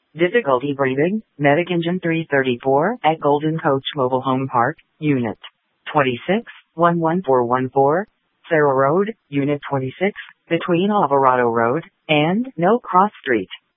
Difficulty breathing, Medic Engine 334 at Golden Coach Mobile Home Park, Unit 26, 11414, Sarah Road, Unit 26, between Alvarado Road and No Cross Street.